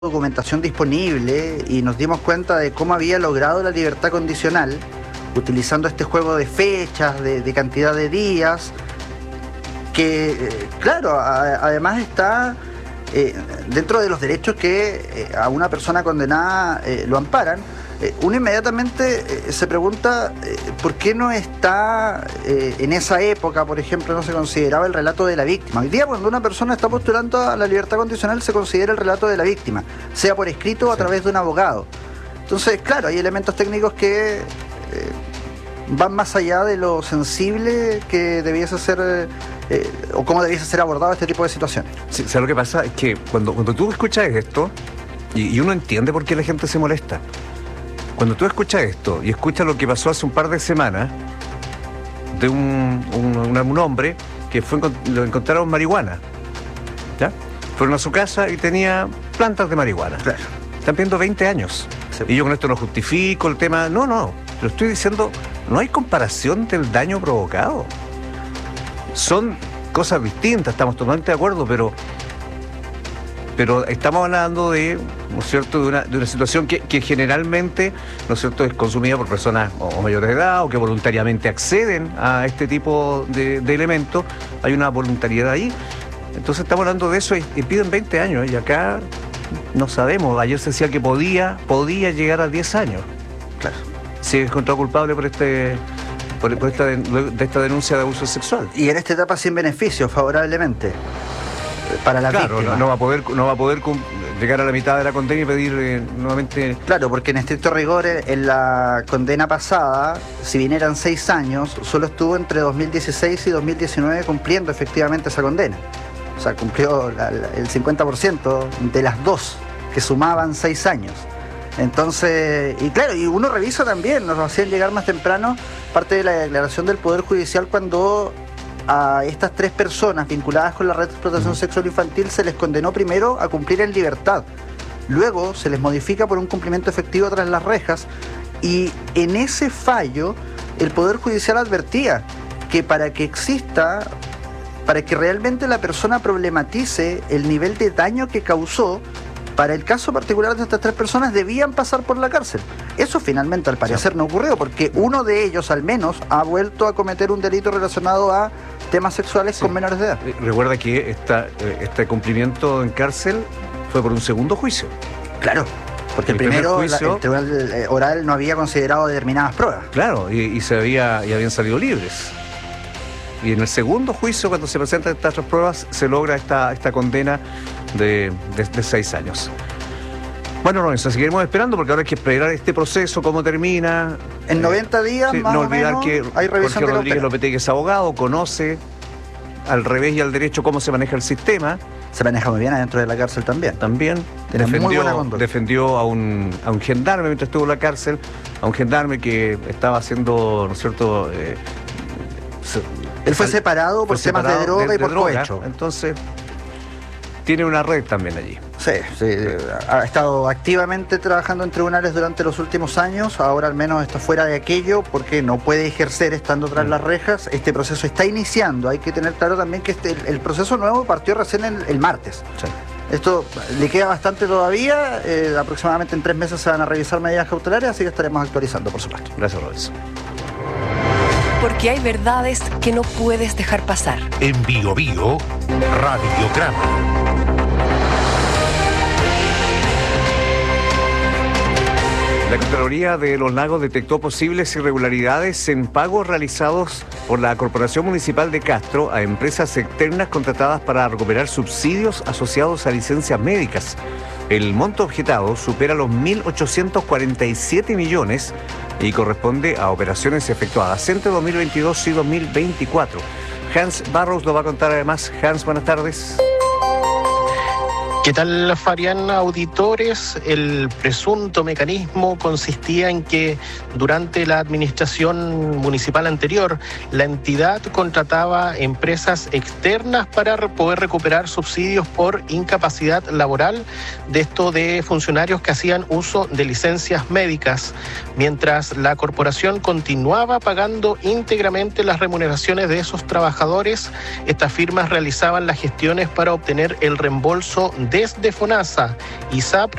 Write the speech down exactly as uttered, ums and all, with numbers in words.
documentación disponible y nos dimos cuenta de cómo había logrado la libertad condicional utilizando este juego de fechas, de, de cantidad de días, que eh, claro, a, además está eh, dentro de los derechos que eh, a una persona condenada eh, lo amparan. Eh, uno inmediatamente eh, se pregunta eh, por qué no está eh, en esa época, por ejemplo, no se consideraba el relato de la víctima. Hoy día, cuando una persona está postulando a la libertad condicional, se considera el relato de la víctima, sea por escrito o a través de un abogado. Entonces, claro, hay elementos técnicos que eh, van más allá de lo sensible que debiese ser eh, eh, o cómo debiese ser abordado este tipo de situaciones. Sí, ¿sabes lo que pasa? Es que cuando, cuando tú escuchas esto, y, y uno entiende por qué la gente se molesta. Cuando tú escuchas esto y escuchas lo que pasó hace un par de semanas de un, un, un, un hombre que fue lo encontraron marihuana, ¿ya? Fueron a su casa y tenía plantas de marihuana. Claro. Están pidiendo veinte años. Sí. Y yo con esto no justifico el tema. No, no. Lo estoy diciendo, no hay comparación del daño provocado. Son cosas distintas, estamos totalmente de acuerdo, pero... pero estamos hablando de, ¿no es cierto?, de una, de una situación que, que generalmente, ¿no es cierto?, es consumida por personas o, o mayores de edad o que voluntariamente acceden a este tipo de, de elementos. Hay una voluntariedad ahí. Entonces estamos hablando de eso y, y piden veinte años y acá no sabemos. Ayer se decía que podía, podía llegar a diez años. Claro. Si es encontrado culpable por este... por, por esta, de esta denuncia de abuso sexual. Y en esta etapa sin beneficio, favorablemente para la claro, víctima. No, no va a poder, no va a poder llegar a la mitad de la condena y pedir eh, nuevamente... Claro, porque en estricto rigor, en la condena pasada, si bien eran seis años, solo estuvo entre dos mil dieciséis y dos mil diecinueve cumpliendo efectivamente esa condena. O sea, cumplió la, la, el cincuenta por ciento de las dos, que sumaban seis años. Entonces, y claro, y uno revisa también, nos lo hacían llegar más temprano, parte de la declaración del Poder Judicial cuando... a estas tres personas vinculadas con la red de explotación sexual infantil se les condenó primero a cumplir en libertad, luego se les modifica por un cumplimiento efectivo tras las rejas, y en ese fallo el Poder Judicial advertía que para que exista, para que realmente la persona problematice el nivel de daño que causó, para el caso particular de estas tres personas debían pasar por la cárcel. Eso finalmente al parecer no ocurrió, porque uno de ellos al menos ha vuelto a cometer un delito relacionado a temas sexuales sí. con menores de edad. Recuerda que esta, este cumplimiento en cárcel fue por un segundo juicio. Claro, porque el, el primero juicio, la, el tribunal oral no había considerado determinadas pruebas. Claro, y, y se había y habían salido libres. Y en el segundo juicio, cuando se presentan estas otras pruebas, se logra esta, esta condena de, de, de seis años. Bueno, Robinson, seguiremos esperando porque ahora hay que esperar este proceso, cómo termina. En noventa días, sí, más no o olvidar menos, que hay revisión Jorge de Rodríguez Lopetegui es abogado, conoce al revés y al derecho cómo se maneja el sistema. Se maneja muy bien adentro de la cárcel también. También. Tiene defendió, muy buena conducta. defendió a un, a un gendarme mientras estuvo en la cárcel, a un gendarme que estaba haciendo, ¿no es cierto? Eh, se, Él fue separado por temas de droga de, y por de droga, cohecho. Entonces, tiene una red también allí. Sí, sí, ha estado activamente trabajando en tribunales durante los últimos años, ahora al menos está fuera de aquello porque no puede ejercer estando tras mm. las rejas. Este proceso está iniciando, hay que tener claro también que este, el, el proceso nuevo partió recién el, el martes. Sí. Esto le queda bastante todavía, eh, aproximadamente en tres meses se van a revisar medidas cautelares, así que estaremos actualizando, por supuesto. Gracias, Robinson. Porque hay verdades que no puedes dejar pasar. En Bio Bio, Radiograma. La Contraloría de Los Lagos detectó posibles irregularidades en pagos realizados por la Corporación Municipal de Castro a empresas externas contratadas para recuperar subsidios asociados a licencias médicas. El monto objetado supera los mil ochocientos cuarenta y siete millones y corresponde a operaciones efectuadas entre dos mil veintidós y dos mil veinticuatro. Hans Barros lo va a contar además. Hans, buenas tardes. ¿Qué tal, Farian? Auditores, el presunto mecanismo consistía en que durante la administración municipal anterior, la entidad contrataba empresas externas para poder recuperar subsidios por incapacidad laboral, de esto de funcionarios que hacían uso de licencias médicas, mientras la corporación continuaba pagando íntegramente las remuneraciones de esos trabajadores. Estas firmas realizaban las gestiones para obtener el reembolso desde FONASA y SAPRE